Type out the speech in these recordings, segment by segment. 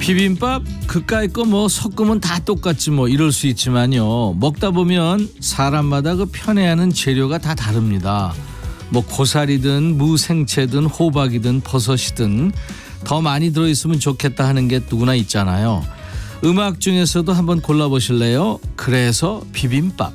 비빔밥 그까이 거 뭐 섞으면 다 똑같지 뭐 이럴 수 있지만요, 먹다 보면 사람마다 그 편애하는 재료가 다 다릅니다. 뭐 고사리든 무생채든 호박이든 버섯이든 더 많이 들어있으면 좋겠다 하는 게 누구나 있잖아요. 음악 중에서도 한번 골라보실래요? 그래서 비빔밥.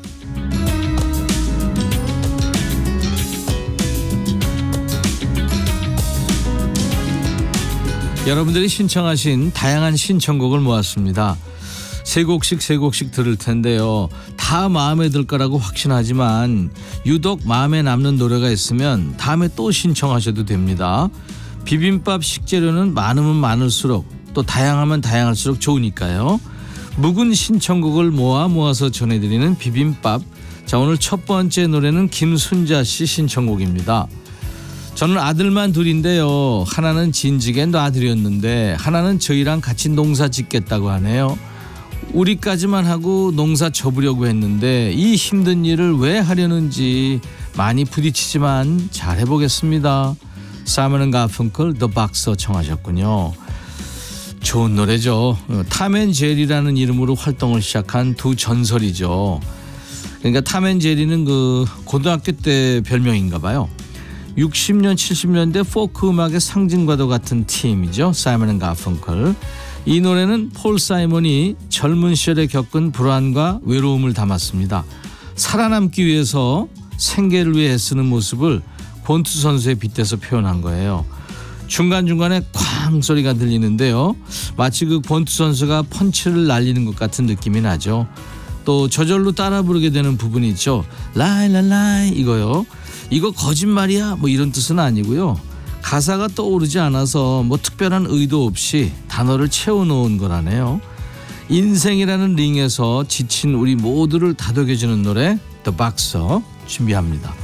여러분들이 신청하신 다양한 신청곡을 모았습니다. 세 곡씩 들을 텐데요. 다 마음에 들 거라고 확신하지만 유독 마음에 남는 노래가 있으면 다음에 또 신청하셔도 됩니다. 비빔밥 식재료는 많으면 많을수록 또 다양하면 다양할수록 좋으니까요. 묵은 신청곡을 모아서 전해드리는 비빔밥. 자, 오늘 첫 번째 노래는 김순자 씨 신청곡입니다. 저는 아들만 둘인데요. 하나는 진즉엔 아들이었는데 하나는 저희랑 같이 농사 짓겠다고 하네요. 우리까지만 하고 농사 접으려고 했는데 이 힘든 일을 왜 하려는지 많이 부딪히지만 잘 해보겠습니다. 사이먼 가펑클 The Boxer 청하셨군요. 좋은 노래죠. 탐 앤 제리라는 이름으로 활동을 시작한 두 전설이죠. 그러니까 탐 앤 제리는 그 고등학교 때 별명인가 봐요. 60년 70년대 포크 음악의 상징과도 같은 팀이죠. 사이먼 앤 가펑클. 이 노래는 폴 사이먼이 젊은 시절에 겪은 불안과 외로움을 담았습니다. 살아남기 위해서 생계를 위해 애쓰는 모습을 권투 선수에 빗대서 표현한 거예요. 중간중간에 쾅 소리가 들리는데요. 마치 그 권투 선수가 펀치를 날리는 것 같은 느낌이 나죠. 또 저절로 따라 부르게 되는 부분이 있죠. 라이라라이 이거요. 이거 거짓말이야 뭐 이런 뜻은 아니고요. 가사가 떠오르지 않아서 뭐 특별한 의도 없이 단어를 채워놓은 거라네요. 인생이라는 링에서 지친 우리 모두를 다독여주는 노래 The Boxer 준비합니다.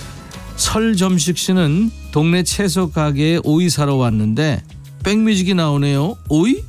설점식 씨는 동네 채소 가게에 오이 사러 왔는데 백뮤직이 나오네요. 오이?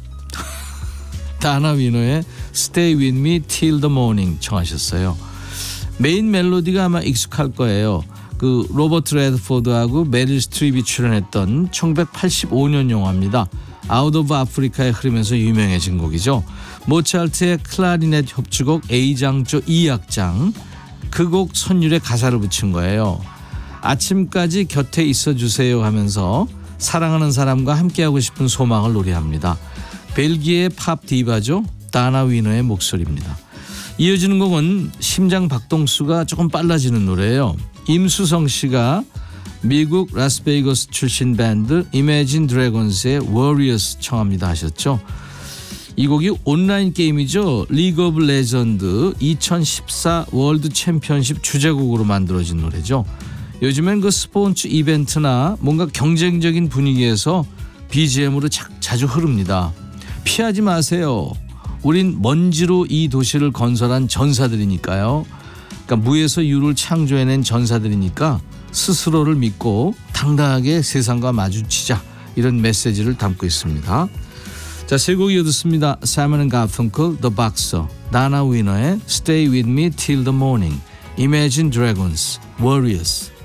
다나 위너의 Stay With Me Till The Morning 청하셨어요. 메인 멜로디가 아마 익숙할 거예요. 그 로버트 레드포드하고 메릴 스트립이 출연했던 1985년 영화입니다. 아웃 오브 아프리카에 흐르면서 유명해진 곡이죠. 모차르트의 클라리넷 협주곡 A장조 2악장, 그 곡 선율에 가사를 붙인 거예요. 아침까지 곁에 있어주세요 하면서 사랑하는 사람과 함께하고 싶은 소망을 노래합니다. 벨기에의 팝 디바죠. 다나 위너의 목소리입니다. 이어지는 곡은 심장 박동수가 조금 빨라지는 노래예요. 임수성 씨가 미국 라스베이거스 출신 밴드 이매진 드래곤스의 Warriors 청합니다 하셨죠. 이 곡이 온라인 게임이죠. 리그 오브 레전드 2014 월드 챔피언십 주제곡으로 만들어진 노래죠. 요즘엔 그 스포츠 이벤트나 뭔가 경쟁적인 분위기에서 BGM으로 자주 흐릅니다. 피하지 마세요. 우린 먼지로 이 도시를 건설한 전사들이니까요. 그러니까 무에서 유를 창조해낸 전사들이니까 스스로를 믿고 당당하게 세상과 마주치자, 이런 메시지를 담고 있습니다. 자, 세 곡 이어듣습니다. 사이먼 앤 가펑클 The Boxer, 다나 위너의 Stay With Me Till The Morning, Imagine Dragons Warriors.